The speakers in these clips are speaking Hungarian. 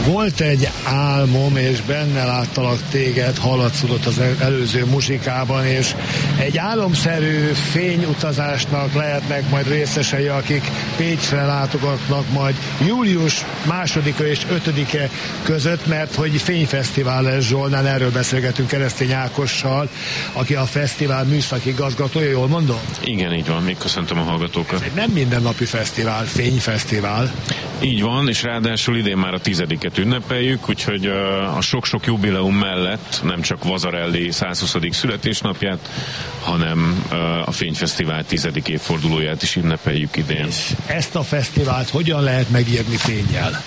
Volt egy álmom, és benne láttalak téged, hallatszódott az előző muzsikában, és egy álomszerű fényutazásnak lehetnek majd részesei, akik Pécsre látogatnak majd július 2-e és 5-e között, mert hogy fényfesztivál lesz Zsolnán, erről beszélgetünk Keresztény Ákossal, aki a fesztivál műszaki igazgatója, jól mondom? Igen, így van, még köszöntöm a hallgatókat. Ez egy nem mindennapi fesztivál, fényfesztivál. Így van, és ráadásul idén már a 10-et ünnepeljük, úgyhogy a sok-sok jubileum mellett nem csak Vasarely 120. születésnapját, hanem a Fényfesztivál 10. évfordulóját is ünnepeljük idén. És ezt a fesztivált hogyan lehet megírni fénnyel?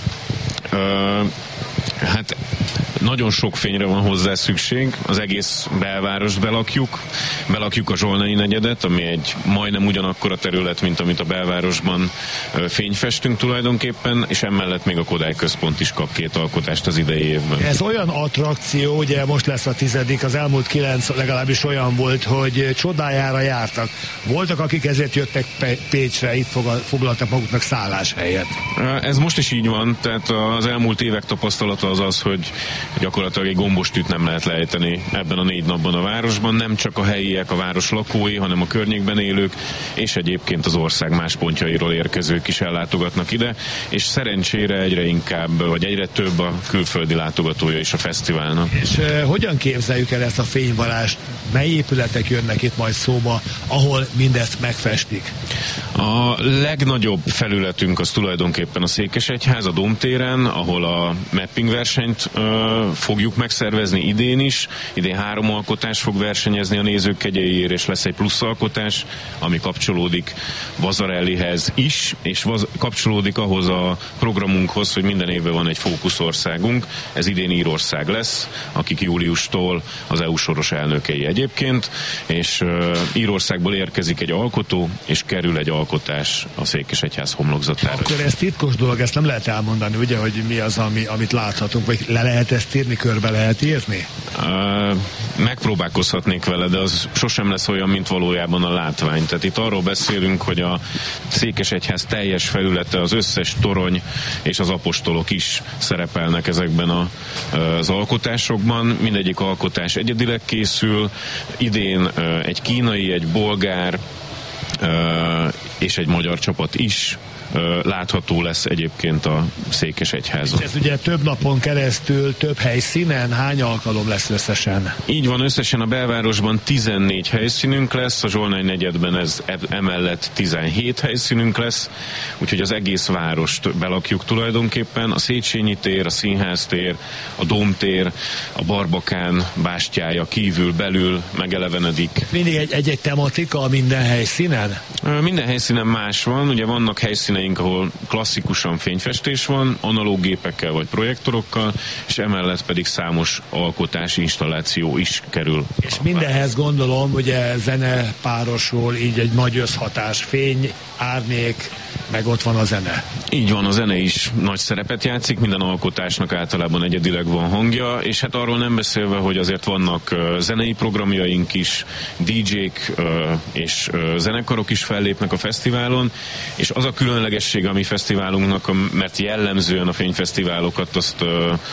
Hát nagyon sok fényre van hozzá szükség, az egész belvárost belakjuk a Zsolnai negyedet, ami egy majdnem ugyanakkora terület, mint amit a belvárosban fényfestünk tulajdonképpen, és emellett még a Kodály Központ is kap 2 alkotást az idei évben. Ez olyan attrakció, ugye most lesz a 10., az elmúlt 9 legalábbis olyan volt, hogy csodájára jártak. Voltak, akik ezért jöttek Pécsre, itt foglaltak maguknak szálláshelyet. Ez most is így van, tehát az elmúlt évek tapasztalata az, hogy gyakorlatilag egy gombostűt nem lehet lejteni ebben a 4 napban a városban, nem csak a helyiek, a város lakói, hanem a környékben élők, és egyébként az ország más pontjairól érkezők is ellátogatnak ide, és szerencsére egyre inkább, vagy egyre több a külföldi látogatója is a fesztiválnak. És hogyan képzeljük el ezt a fényvarást? Mely épületek jönnek itt majd szóba, ahol mindezt megfestik? A legnagyobb felületünk az tulajdonképpen a Székesegyház, a Dómtéren, ahol a mapping versenyt fogjuk megszervezni idén is. Idén 3 alkotás fog versenyezni a nézők kegyeiért, és lesz egy plusz alkotás, ami kapcsolódik Vasarelyhez is, és kapcsolódik ahhoz a programunkhoz, hogy minden évben van egy fókuszországunk. Ez idén Írország lesz, akik júliustól az EU soros elnökei egyébként, és Írországból érkezik egy alkotó, és kerül egy alkotás a Székesegyház homlokzatára. Akkor ez titkos dolog, ezt nem lehet elmondani, ugye, hogy mi az, amit láthatunk, vagy le lehet ezt írni, körbe lehet írni? Megpróbálkozhatnék vele, de az sosem lesz olyan, mint valójában a látvány. Tehát itt arról beszélünk, hogy a Székesegyház teljes felülete, az összes torony és az apostolok is szerepelnek ezekben az alkotásokban. Mindegyik alkotás egyedileg készül. Idén egy kínai, egy bolgár és egy magyar csapat is látható lesz egyébként a Székesegyházon. Ez ugye több napon keresztül, több helyszínen, hány alkalom lesz összesen? Így van, összesen a belvárosban 14 helyszínünk lesz, a Zsolnai negyedben ez emellett 17 helyszínünk lesz, úgyhogy az egész várost belakjuk tulajdonképpen. A Széchenyi tér, a Színház tér, a Dómtér, a Barbakán bástyája kívül, belül megelevenedik. Mindig egy tematika minden helyszínen? Minden helyszínen más van, ugye vannak helyszíneink, ahol klasszikusan fényfestés van, analóg gépekkel vagy projektorokkal, és emellett pedig számos alkotási installáció is kerül. És mindenhez gondolom, ugye zene párosul, így egy nagy összhatás, fény, árnyék, meg ott van a zene. Így van, a zene is nagy szerepet játszik, minden alkotásnak általában egyedileg van hangja, és hát arról nem beszélve, hogy azért vannak zenei programjaink is, DJ-k és zenekarok is fellépnek a fesztiválon, és az a különlegesség a mi fesztiválunknak, mert jellemzően a fényfesztiválokat azt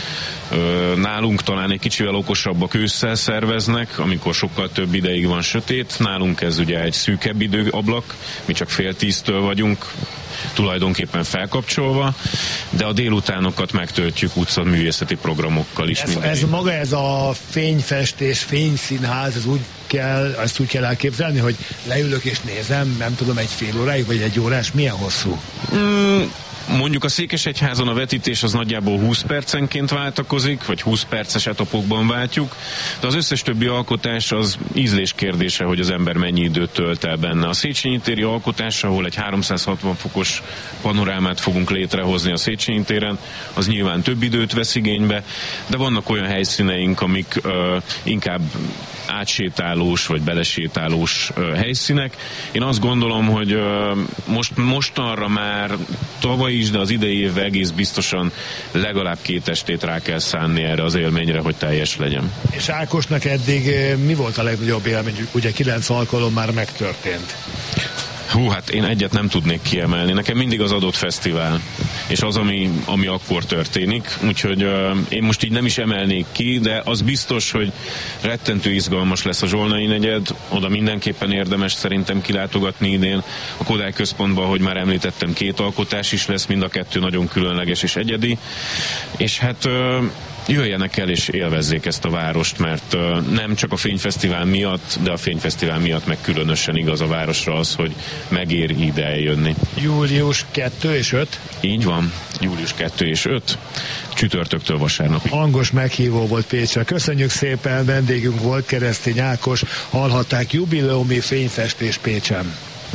nálunk talán egy kicsivel okosabbak ősszel szerveznek, amikor sokkal több ideig van sötét. Nálunk ez ugye egy szűkebb időablak, mi csak 9:30 vagyunk tulajdonképpen felkapcsolva, de a délutánokat megtöltjük utcaművészeti programokkal is. Ez maga ez a fényfestés, fényszínház, ezt úgy kell elképzelni, hogy leülök és nézem, nem tudom, egy fél óráig, vagy egy órás, milyen hosszú? Mondjuk a Székesegyházon a vetítés az nagyjából 20 percenként váltakozik, vagy 20 perces etapokban váltjuk, de az összes többi alkotás az ízlés kérdése, hogy az ember mennyi időt tölt el benne. A Széchenyi téri alkotás, ahol egy 360 fokos panorámát fogunk létrehozni a Széchenyi téren, az nyilván több időt vesz igénybe, de vannak olyan helyszíneink, amik inkább átsétálós vagy belesétálós helyszínek. Én azt gondolom, hogy mostanra már tavaly is, de az idei évben egész biztosan legalább 2 estét rá kell szánni erre az élményre, hogy teljes legyen. És Ákosnak eddig mi volt a legnagyobb élmény? Ugye 9 alkalom már megtörtént. Hát én egyet nem tudnék kiemelni. Nekem mindig az adott fesztivál. és az, ami akkor történik. Úgyhogy én most így nem is emelnék ki, de az biztos, hogy rettentő izgalmas lesz a Zsolnai negyed, oda mindenképpen érdemes szerintem kilátogatni idén. A Kodály központban, ahogy már említettem, 2 alkotás is lesz, mind a 2 nagyon különleges és egyedi, és hát jöjjenek el és élvezzék ezt a várost, mert nem csak a Fényfesztivál miatt, de a Fényfesztivál miatt meg különösen igaz a városra az, hogy megér ide eljönni. Július 2 és 5? Így van, július 2 és 5, csütörtöktől vasárnapig. Hangos meghívó volt Pécsre. Köszönjük szépen, vendégünk volt Keresztény Ákos, hallhatták, jubileumi fényfestés Pécsen.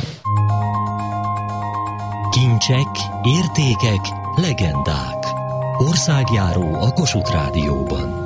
Kincsek, értékek, legendák. Országjáró a Kossuth Rádióban.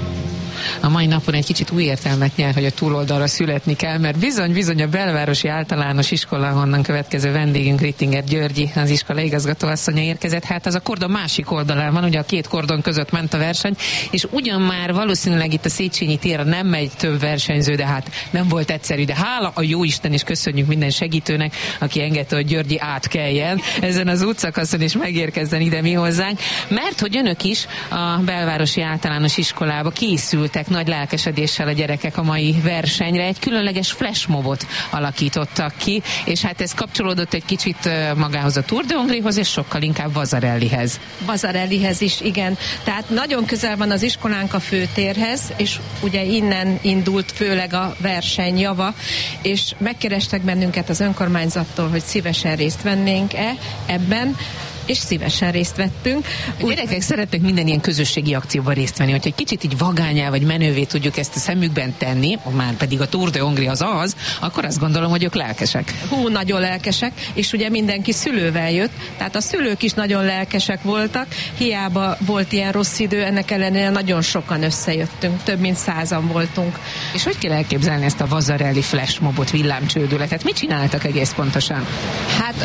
A mai napon egy kicsit új értelmet nyer, hogy a túloldalra születni kell, mert bizony a belvárosi általános iskola, honnan következő vendégünk Rittinger Györgyi, az iskola igazgatóasszonya érkezett. Hát az a kordon másik oldalán van, ugye a 2 kordon között ment a verseny, és ugyan már valószínűleg itt a Széchenyi téren nem megy több versenyző, de hát nem volt egyszerű, de hála a jóisten, és köszönjük minden segítőnek, aki engedte, hogy Györgyi átkeljen ezen az útszakaszon, és megérkezzen ide mi hozzánk, mert hogy önök is a belvárosi általános iskolába készültek nagy lelkesedéssel a gyerekek a mai versenyre. Egy különleges flashmobot alakítottak ki, és hát ez kapcsolódott egy kicsit magához a Tour de Hongréhoz, és sokkal inkább Vasarellihez. Vasarellihez is, igen. Tehát nagyon közel van az iskolánk a főtérhez, és ugye innen indult főleg a verseny java, és megkerestek bennünket az önkormányzattól, hogy szívesen részt vennénk-e ebben, és szívesen részt vettünk. A gyerekek szeretnek minden ilyen közösségi akcióban részt venni, hogyha egy kicsit így vagányá vagy menővé tudjuk ezt a szemükben tenni, már pedig a Tour de Hongrie az, akkor azt gondolom, hogy ők lelkesek. Nagyon lelkesek, és ugye mindenki szülővel jött, tehát a szülők is nagyon lelkesek voltak, hiába volt ilyen rossz idő, ennek ellenére nagyon sokan összejöttünk, több mint 100-an voltunk. És hogy kell elképzelni ezt a Vasarelli flashmobot, villámcsődületet? Mit csináltak egész pontosan? Hát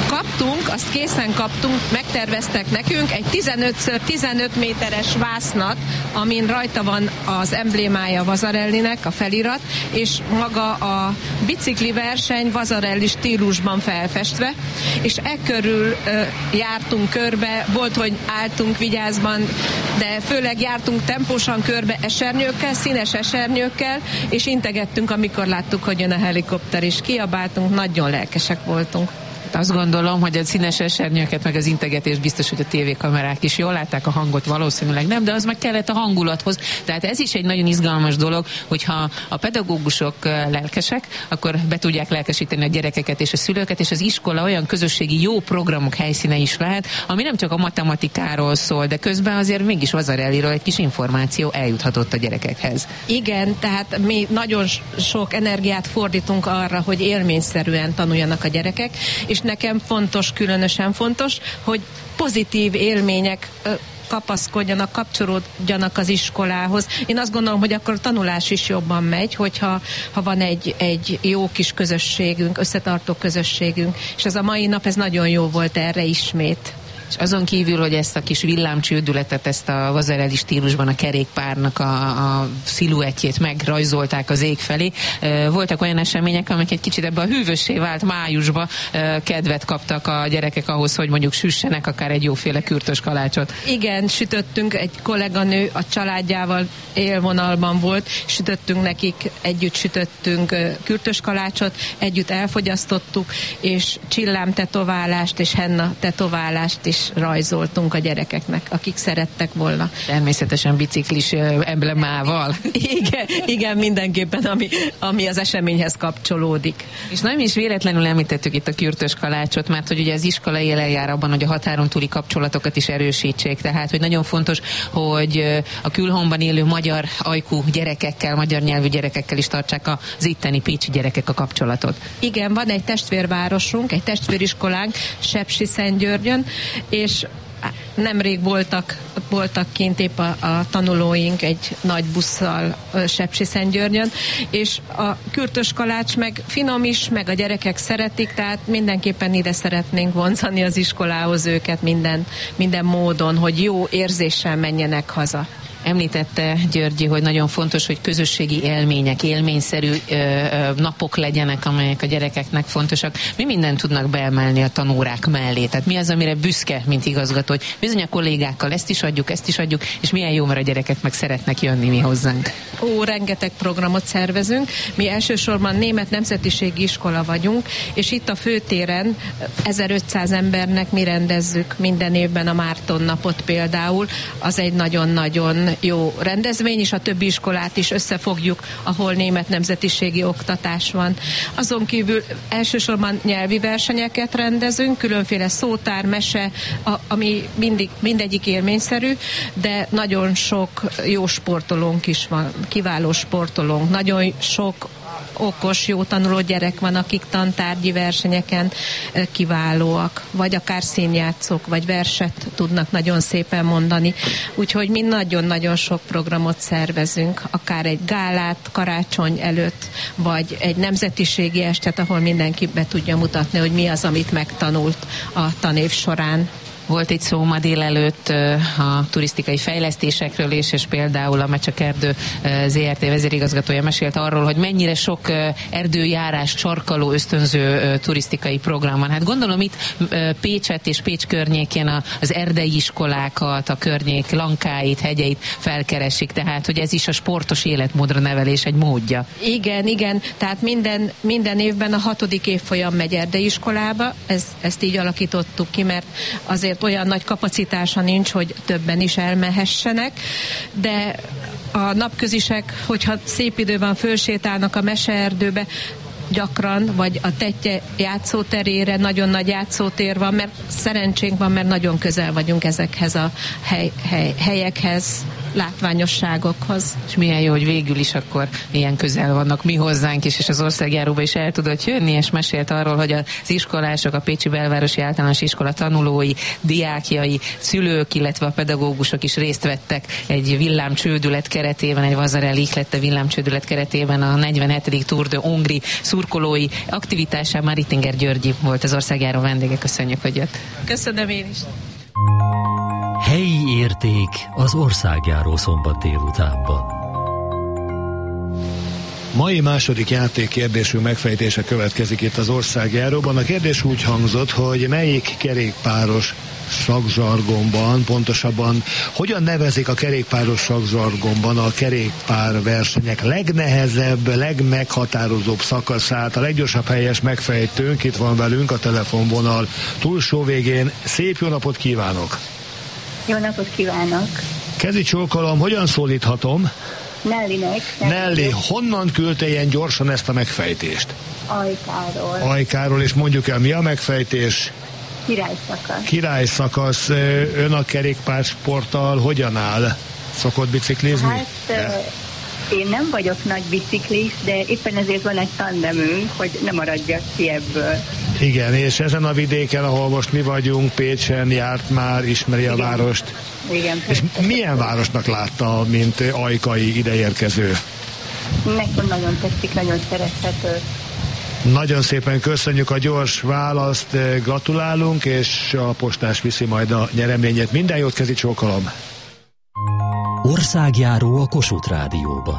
azt készen kaptunk, megterveztek nekünk egy 15x15 méteres vásznat, amin rajta van az emblémája Vasarellinek, a felirat, és maga a bicikli verseny Vasarelli stílusban felfestve, és ekkörül jártunk körbe, volt, hogy álltunk vigyázban, de főleg jártunk tempósan körbe esernyőkkel, színes esernyőkkel, és integettünk, amikor láttuk, hogy jön a helikopter, és kiabáltunk, nagyon lelkesek voltunk. Azt gondolom, hogy a színes esernyőket meg az integetés biztos, hogy a tévékamerák is jól látták, a hangot valószínűleg nem, de az meg kellett a hangulathoz. Tehát ez is egy nagyon izgalmas dolog, hogyha a pedagógusok lelkesek, akkor be tudják lelkesíteni a gyerekeket és a szülőket, és az iskola olyan közösségi jó programok helyszíne is lehet, ami nem csak a matematikáról szól, de közben azért mégis Vasarelliről egy kis információ eljuthatott a gyerekekhez. Igen, tehát mi nagyon sok energiát fordítunk arra, hogy élményszerűen tanuljanak a gyerekek, és nekem fontos, különösen fontos, hogy pozitív élmények kapaszkodjanak, kapcsolódjanak az iskolához. Én azt gondolom, hogy akkor a tanulás is jobban megy, hogyha van egy jó kis közösségünk, összetartó közösségünk, és ez a mai nap, ez nagyon jó volt erre ismét. És azon kívül, hogy ezt a kis villámcsődületet, ezt a Vasarelli stílusban a kerékpárnak a sziluettjét megrajzolták az ég felé, voltak olyan események, amik egy kicsit ebbe a hűvössé vált májusba kedvet kaptak a gyerekek ahhoz, hogy mondjuk süssenek akár egy jóféle kürtös kalácsot. Igen, sütöttünk, egy kolléganő a családjával élvonalban volt, sütöttünk nekik, együtt sütöttünk kürtös kalácsot, együtt elfogyasztottuk, és csillám tetoválást és henna tetoválást is rajzoltunk a gyerekeknek, akik szerettek volna. Természetesen biciklis emblemával. Igen, mindenképpen, ami az eseményhez kapcsolódik. És nem is véletlenül említettük itt a kürtös kalácsot, mert hogy ugye az iskola élen jár abban, hogy a határon túli kapcsolatokat is erősítsék. Tehát, hogy nagyon fontos, hogy a külhomban élő magyar ajkú gyerekekkel, magyar nyelvű gyerekekkel is tartsák az itteni pécsi gyerekek a kapcsolatot. Igen, van egy testvérvárosunk, egy testvériskolánk Sepsiszentgyörgyön, és nemrég voltak kint épp a tanulóink egy nagy busszal Sepsiszentgyörgyön, és a kürtös kalács meg finom is, meg a gyerekek szeretik, tehát mindenképpen ide szeretnénk vonzani az iskolához őket minden módon, hogy jó érzéssel menjenek haza. Említette Györgyi, hogy nagyon fontos, hogy közösségi élmények, élményszerű napok legyenek, amelyek a gyerekeknek fontosak. Mi mindent tudnak beemelni a tanórák mellé? Tehát mi az, amire büszke, mint igazgató, hogy bizony a kollégákkal ezt is adjuk, és milyen jó, mert a gyerekek meg szeretnek jönni mi hozzánk. Rengeteg programot szervezünk. Mi elsősorban német nemzetiségi iskola vagyunk, és itt a főtéren 1500 embernek mi rendezzük minden évben a Márton napot például. Az egy nagyon-nagyon jó rendezvény, és a többi iskolát is összefogjuk, ahol német nemzetiségi oktatás van. Azon kívül elsősorban nyelvi versenyeket rendezünk, különféle szótár, mese, ami mindegyik élményszerű, de nagyon sok jó sportolónk is van, kiváló sportolónk, nagyon sok okos, jó tanuló gyerek van, akik tantárgyi versenyeken kiválóak, vagy akár színjátszók, vagy verset tudnak nagyon szépen mondani. Úgyhogy mi nagyon-nagyon sok programot szervezünk, akár egy gálát karácsony előtt, vagy egy nemzetiségi estet, ahol mindenki be tudja mutatni, hogy mi az, amit megtanult a tanév során. Volt itt szó ma délelőtt a turisztikai fejlesztésekről is, és például a Mecsek-Erdő ZRT vezérigazgatója mesélt arról, hogy mennyire sok erdőjárás sarkaló ösztönző turisztikai program van. Hát gondolom itt Pécset és Pécs környékén az erdei iskolákat, a környék lankáit, hegyeit felkeresik, tehát hogy ez is a sportos életmódra nevelés egy módja. Igen, tehát minden évben a 6. évfolyam megy erdei iskolába, ezt így alakítottuk ki, mert azért olyan nagy kapacitása nincs, hogy többen is elmehessenek, de a napközisek, hogyha szép idő van, fölsétálnak a meseerdőbe, gyakran, vagy a Tettye játszóterére, nagyon nagy játszótér van, mert szerencsénk van, mert nagyon közel vagyunk ezekhez a helyekhez, látványosságokhoz. És milyen jó, hogy végül is akkor ilyen közel vannak mi hozzánk is, és az országjáróba is el tudott jönni, és mesélt arról, hogy az iskolások, a Pécsi Belvárosi Általános Iskola tanulói, diákjai, szülők, illetve a pedagógusok is részt vettek egy villámcsődület keretében, egy Vazarel ihlette villámcsődület keretében a 47. Tour de Hongrie szurkolói aktivitásán. Már Rittinger Györgyi volt az országjáró vendége. Köszönjük, hogy jött. Köszönöm én is. Helyi érték az országjáró szombat délutánban. Mai második játékkérdésünk megfejtése következik itt az országjáróban. A kérdés úgy hangzott, hogy melyik kerékpáros szakzsargonban, pontosabban hogyan nevezik a kerékpáros szakzsargonban a kerékpárversenyek legnehezebb, legmeghatározóbb szakaszát. A leggyorsabb helyes megfejtőnk itt van velünk a telefonvonal túlsó végén. Szép jó napot kívánok! Jó napot kívánok! Kezi csókolom, hogyan szólíthatom? Nellinek. Nelly, honnan küldte ilyen gyorsan ezt a megfejtést? Ajkáról. Ajkáról, és mondjuk el, mi a megfejtés? Királyszakasz. Királyszakasz. Ön a kerékpársporttal hogyan áll? Szokott biciklizni? Hát én nem vagyok nagy biciklis, de éppen ezért van egy tandemünk, hogy ne maradjak ki ebből. Igen, és ezen a vidéken, ahol most mi vagyunk, Pécsen járt már, ismeri a várost. Igen. És milyen városnak látta, mint ajkai ideérkező? Nekem nagyon tetszik, nagyon szerethető. Nagyon szépen köszönjük a gyors választ, gratulálunk, és a postás viszi majd a nyereményét. Minden jót, Kezi csókolom! Országjáró a Kossuth Rádióban.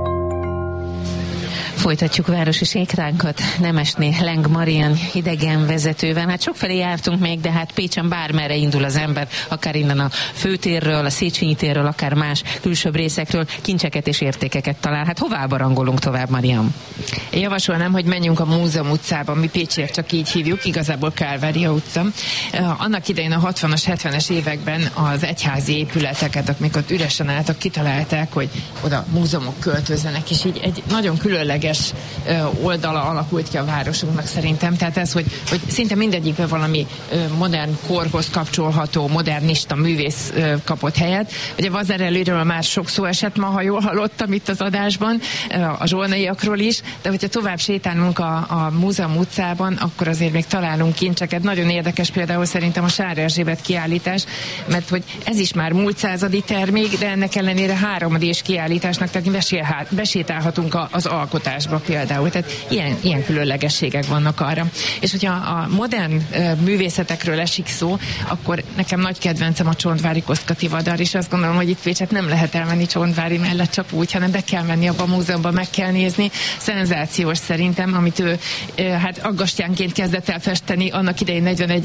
Folytatjuk városi sékránkat Nemesné Leng Marian idegenvezetővel. Hát sokfelé jártunk még, de hát Pécsen bármerre indul az ember, akár innen a főtérről, a Széchenyi térről, akár más külsőbb részekről kincseket és értékeket talál. Hát hová barangolunk tovább, Mariam? Én javasolnám, hogy menjünk a Múzeum utcába, mi Pécsiek csak így hívjuk, igazából Kálvária utca. Annak idején a 60-as, 70-es években az egyházi épületeket, amik ott üresen álltak, kitalálták, hogy oda múzeumok költözzenek, és így egy nagyon különleges oldala alakult ki a városunknak szerintem. Tehát ez, hogy szinte mindegyikben valami modern korhoz kapcsolható, modernista művész kapott helyet. Ugye Vazarelyről már sok szó esett ma, ha jól hallottam itt az adásban, a zsolnaiakról is, de hogyha tovább sétálunk a Múzeum utcában, akkor azért még találunk kincseket. Nagyon érdekes például szerintem a Sár Erzsébet kiállítás, mert hogy ez is már múlt századi termék, de ennek ellenére 3D kiállításnak, tehát besétálhatunk az alkotásban. mozgásba például. Tehát ilyen különlegességek vannak arra. És hogyha a modern művészetekről esik szó, akkor nekem nagy kedvencem a Csontvári Kosztkati Vadar, és azt gondolom, hogy itt Pécset nem lehet elmenni Csontvári mellett csak úgy, hanem be kell menni abba a múzeumban, meg kell nézni. Szenzációs szerintem, amit ő hát aggastyánként kezdett el festeni, annak idején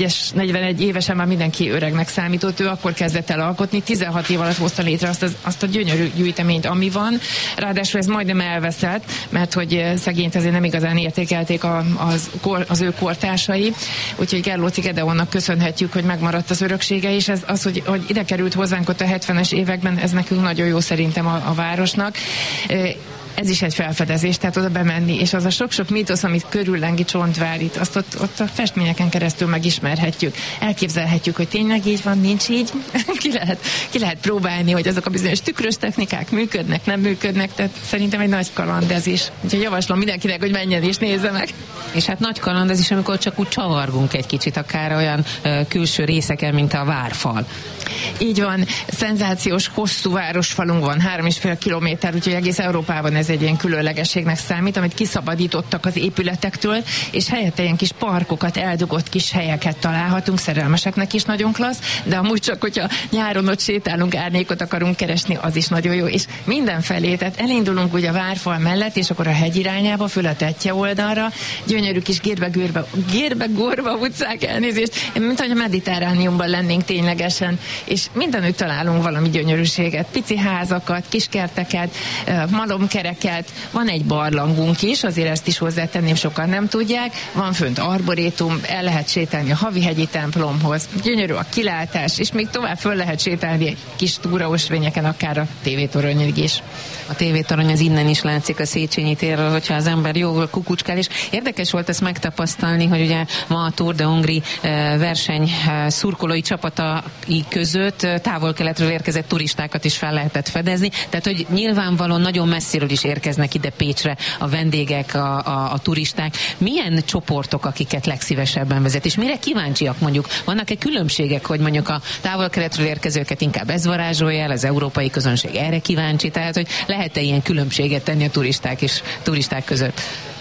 41 évesen már mindenki öregnek számított, ő akkor kezdett el alkotni, 16 év alatt hozta létre azt a gyönyörű gyűjteményt, ami van. Ráadásul ez majdnem elveszett, mert hogy szegényt azért nem igazán értékelték az ő kortársai, úgyhogy Gerlóci Gedeonnak köszönhetjük, hogy megmaradt az öröksége, és ez az, hogy ide került hozzánk ott a 70-es években, ez nekünk nagyon jó szerintem a városnak. Ez is egy felfedezés, tehát oda bemenni, és az a sok-sok mítosz, amit körüllengi Csontvárit, azt ott a festményeken keresztül megismerhetjük. Elképzelhetjük, hogy tényleg így van, nincs így. ki lehet próbálni, hogy azok a bizonyos tükrös technikák működnek, nem működnek, tehát szerintem egy nagy kaland ez is. Úgyhogy javaslom mindenkinek, hogy menjen és nézze meg. És hát nagy kaland ez is, amikor csak úgy csavargunk egy kicsit, akár olyan külső részeken, mint a Várfal. Így van, szenzációs, hosszú városfalunk van, 3,5 kilométer, úgyhogy egész Európában ez egy ilyen különlegességnek számít, amit kiszabadítottak az épületektől, és helyette ilyen kis parkokat, eldugott kis helyeket találhatunk, szerelmeseknek is nagyon klassz, de amúgy csak, hogyha nyáron ott sétálunk, árnyékot akarunk keresni, az is nagyon jó, és mindenfelé, tehát elindulunk ugye a Várfal mellett, és akkor a hegy irányába, föl a Tettye oldalra, gyönyörű kis Gérbe-Gorba utcák, elnézést, mint hogy a Mediterrániumban lennénk ténylegesen, és mindenütt találunk valami gyönyörűséget, pici házakat, kiskerteket, malomkereket, van egy barlangunk is, azért ezt is hozzátenném, sokan nem tudják, van fönt arborétum, el lehet sétálni a Havihegyi templomhoz, gyönyörű a kilátás, és még tovább föl lehet sétálni egy kis túraösvényeken, akár a tévétoronyig is. A tévétorony az innen is látszik a Széchenyi térről, hogyha az ember jól kukucskál, és érdekes volt ezt megtapasztalni, hogy ugye ma a Tour de Hongrie verseny szurkolói csapatai között távol-keletről érkezett turistákat is fel lehetett fedezni, tehát hogy nyilvánvalóan nagyon messziről is érkeznek ide Pécsre a vendégek, a turisták. Milyen csoportok, akiket legszívesebben vezet, és mire kíváncsiak mondjuk? Vannak-e különbségek, hogy mondjuk a távol-keletről érkezőket inkább ez varázsolja el, az európai közönség erre kíváncsi, tehát hogy lehet-e ilyen különbséget tenni a turisták között?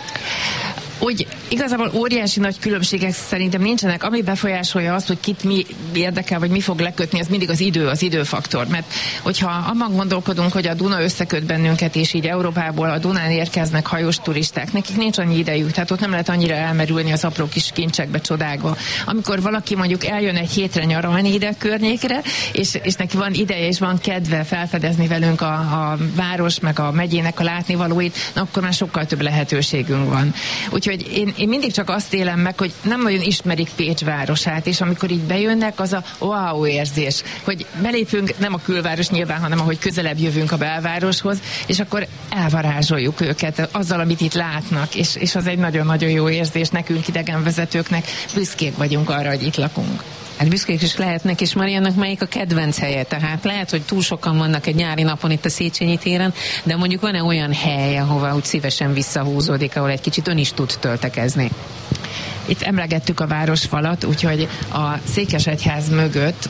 Úgy igazából óriási nagy különbségek szerintem nincsenek. Ami befolyásolja azt, hogy kit mi érdekel, vagy mi fog lekötni, az mindig az időfaktor. Mert hogyha abban gondolkodunk, hogy a Duna összeköt bennünket, és így Európából a Dunán érkeznek hajós turisták, nekik nincs annyi idejük, tehát ott nem lehet annyira elmerülni az apró kis kincsekbe, csodákba. Amikor valaki mondjuk eljön egy hétre nyaralni ide környékre, és neki van ideje, és van kedve felfedezni velünk a város, meg a megyének a látnivalóit, akkor már sokkal több lehetőségünk van. Úgyhogy én mindig csak azt élem meg, hogy nem nagyon ismerik Pécs városát, és amikor így bejönnek, az a wow érzés, hogy belépünk nem a külváros nyilván, hanem ahogy közelebb jövünk a belvároshoz, és akkor elvarázsoljuk őket azzal, amit itt látnak, és az egy nagyon-nagyon jó érzés nekünk idegenvezetőknek, büszkék vagyunk arra, hogy itt lakunk. Hát büszkék is lehetnek, és Mariannak melyik a kedvenc helye? Tehát lehet, hogy túl sokan vannak egy nyári napon itt a Széchenyi téren, de mondjuk van-e olyan hely, ahova úgy szívesen visszahúzódik, ahol egy kicsit ön is tud töltekezni? Itt emlegettük a városfalat, úgyhogy a Székesegyház mögött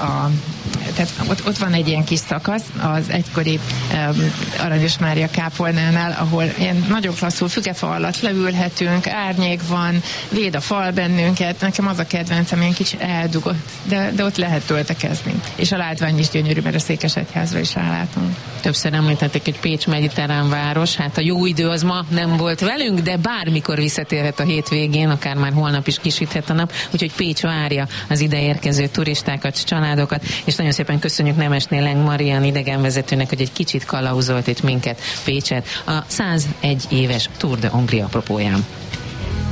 ott van egy ilyen kis szakasz, az egykori Aranyos Mária kápolnánál, ahol ilyen nagyon klasszul fügefa alatt leülhetünk, árnyék van, véd a fal bennünket, nekem az a kedvencem, ilyen kicsit eldugott, de ott lehet töltekezni. És a látvány is gyönyörű, mert a Székesegyházra is rálátunk. Többször említették, hogy Pécs mediterrán város, hát a jó idő az ma nem volt velünk, de bármikor visszatérhet a hétvégén, akár már holnap is kisüthet a nap, úgyhogy Pécs várja az ide érkező turistákat, családokat, és nagyon szépen köszönjük Nemesné Leng Marian idegenvezetőnek, hogy egy kicsit kalauzolt itt minket Pécset a 101 éves Tour de Hongrie apropóján.